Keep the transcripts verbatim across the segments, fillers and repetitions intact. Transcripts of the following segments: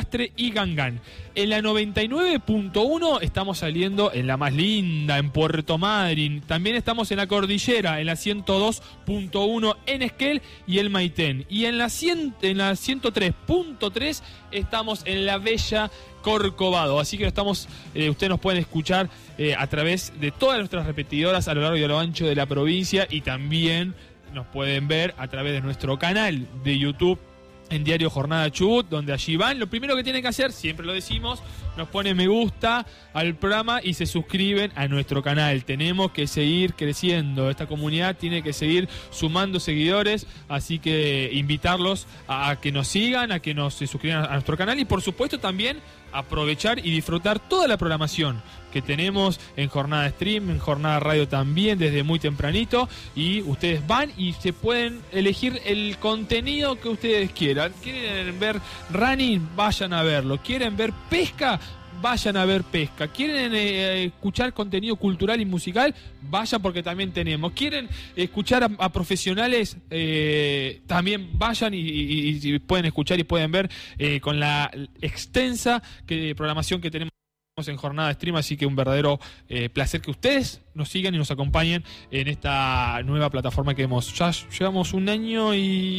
Lastre y Gangán. En la noventa y nueve punto uno estamos saliendo en la más linda, en Puerto Madryn. También estamos en la Cordillera, en la ciento dos punto uno en Esquel y el Maitén. Y en la, cien, en la ciento tres punto tres estamos en la bella Corcovado. Así que estamos, eh, ustedes nos pueden escuchar eh, a través de todas nuestras repetidoras a lo largo y a lo ancho de la provincia, y también nos pueden ver a través de nuestro canal de YouTube en Diario Jornada Chubut, donde allí van. Lo primero que tienen que hacer, siempre lo decimos, nos ponen me gusta al programa y se suscriben a nuestro canal. Tenemos que seguir creciendo, esta comunidad tiene que seguir sumando seguidores, así que invitarlos a, a que nos sigan, a que nos se suscriban a nuestro canal, y por supuesto también aprovechar y disfrutar toda la programación que tenemos en Jornada Stream, en Jornada Radio también, desde muy tempranito, y ustedes van y se pueden elegir el contenido que ustedes quieran. ¿Quieren ver running? Vayan a verlo. ¿Quieren ver pesca? Vayan a ver pesca. ¿Quieren eh, escuchar contenido cultural y musical? Vayan, porque también tenemos. ¿Quieren escuchar a, a profesionales? Eh, también vayan y, y, y pueden escuchar y pueden ver eh, con la extensa que, programación que tenemos en Jornada Stream. Así que un verdadero eh, placer que ustedes nos sigan y nos acompañen en esta nueva plataforma que hemos, ya llevamos un año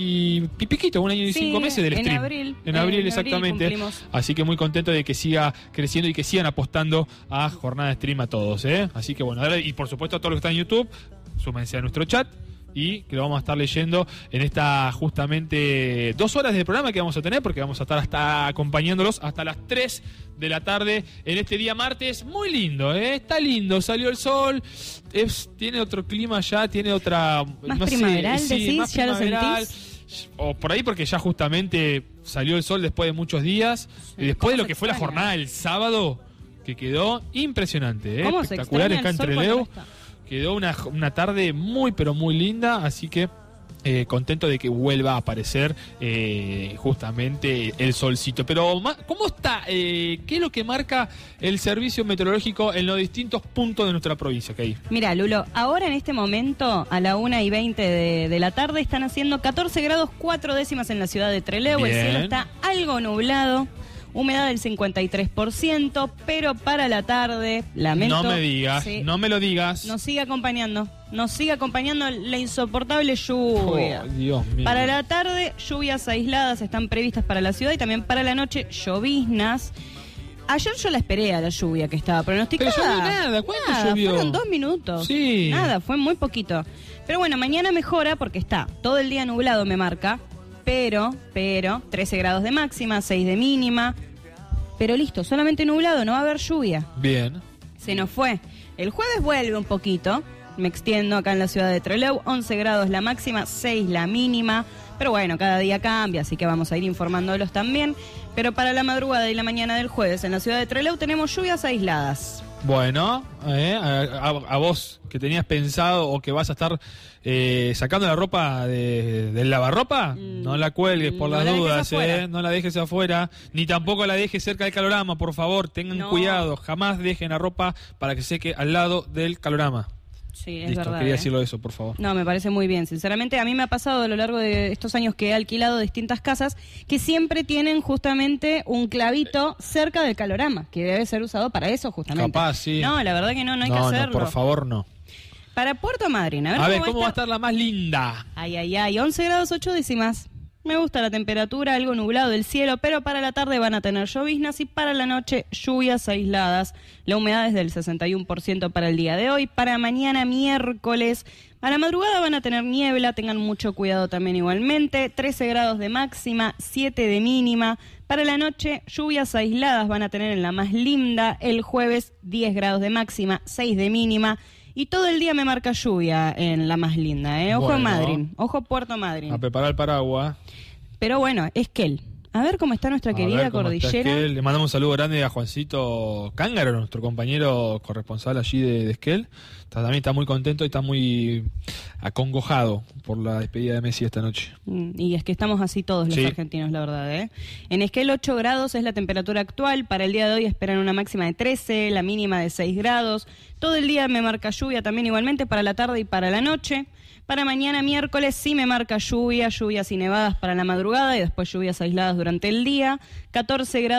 y pipiquito, un año y sí, cinco meses del en stream. Abril, en abril, en exactamente. abril Así que muy contento de que siga creciendo y que sigan apostando a Jornada Stream a todos, ¿eh? Así que bueno, y por supuesto a todos los que están en YouTube, súmense a nuestro chat, y que lo vamos a estar leyendo en esta justamente dos horas de programa que vamos a tener, porque vamos a estar hasta acompañándolos hasta las tres de la tarde en este día martes. Muy lindo, ¿eh? Está lindo, salió el sol, es, tiene otro clima ya, tiene otra... Más no primaveral, sé, sí, decís, más ya primaveral, lo sentís. o por ahí porque ya justamente salió el sol después de muchos días, y después de lo que fue la jornada del sábado, que quedó impresionante, ¿eh? Espectacular en Cantreleu. Quedó una, una tarde muy, pero muy linda, así que eh, contento de que vuelva a aparecer eh, justamente el solcito. Pero, ¿cómo está? Eh, ¿Qué es lo que marca el servicio meteorológico en los distintos puntos de nuestra provincia, Kay? Mira, Lulo, ahora en este momento, a la una y veinte de, de la tarde, están haciendo catorce grados cuatro décimas en la ciudad de Trelew. Bien. El cielo está algo nublado. Humedad del cincuenta y tres por ciento, pero para la tarde, lamento... No me digas, sí, no me lo digas. Nos sigue acompañando, nos sigue acompañando la insoportable lluvia. Oh, Dios mío. Para la tarde, lluvias aisladas están previstas para la ciudad, y también para la noche, lloviznas. Ayer yo la esperé a la lluvia que estaba pronosticada. Pero llovió nada, ¿cuánto nada, llovió? Fueron dos minutos. Sí. Nada, fue muy poquito. Pero bueno, mañana mejora porque está todo el día nublado, me marca. Pero, pero, trece grados de máxima, seis de mínima. Pero listo, solamente nublado, no va a haber lluvia. Bien. Se nos fue. El jueves vuelve un poquito. Me extiendo acá en la ciudad de Trelew. once grados la máxima, seis la mínima. Pero bueno, cada día cambia, así que vamos a ir informándolos también. Pero para la madrugada y la mañana del jueves en la ciudad de Trelew tenemos lluvias aisladas. Bueno, eh, a, a, a vos que tenías pensado o que vas a estar eh, sacando la ropa de, del lavarropa, mm, no la cuelgues por no las la dudas, eh, no la dejes afuera, ni tampoco la dejes cerca del calorama, por favor, tengan no. cuidado, jamás dejen la ropa para que seque al lado del calorama. Sí, es Listo, verdad. quería eh. decirlo eso, por favor. No, me parece muy bien. Sinceramente, a mí me ha pasado a lo largo de estos años que he alquilado distintas casas que siempre tienen justamente un clavito cerca del calorama, que debe ser usado para eso justamente. Capaz, sí. No, la verdad que no, no hay no, que hacerlo. No, por favor, no. Para Puerto Madryn, a ver, a cómo, ver, va, ¿cómo a va a estar la más linda? Ay, ay, ay, once grados ocho décimas. Me gusta la temperatura, algo nublado el cielo, pero para la tarde van a tener lloviznas y para la noche lluvias aisladas. La humedad es del sesenta y uno por ciento para el día de hoy. Para mañana miércoles, a la madrugada van a tener niebla, tengan mucho cuidado también igualmente. trece grados de máxima, siete de mínima. Para la noche, lluvias aisladas van a tener en la más linda. El jueves, diez grados de máxima, seis de mínima. Y todo el día me marca lluvia en la más linda, ¿eh? Ojo bueno, Madryn, ojo Puerto Madryn. A preparar el paraguas. Pero bueno, Esquel. A ver cómo está nuestra a querida cordillera. Le mandamos un saludo grande a Juancito Cángaro, nuestro compañero corresponsal allí de, de Esquel. Está, también está muy contento y está muy acongojado por la despedida de Messi esta noche. Y es que estamos así todos los sí. argentinos, la verdad, ¿eh? En Esquel ocho grados es la temperatura actual. Para el día de hoy esperan una máxima de trece, la mínima de seis grados. Todo el día me marca lluvia también igualmente para la tarde y para la noche. Para mañana miércoles sí me marca lluvia, lluvias y nevadas para la madrugada y después lluvias aisladas durante el día. catorce grados.